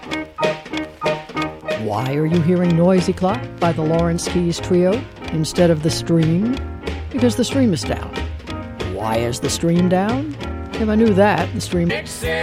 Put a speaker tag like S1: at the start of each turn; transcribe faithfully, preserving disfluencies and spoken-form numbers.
S1: Why are you hearing Noisy Clock by the Lawrence Keys Trio instead of The Stream? Because the stream is down. Why is the stream down? If I knew that, the stream...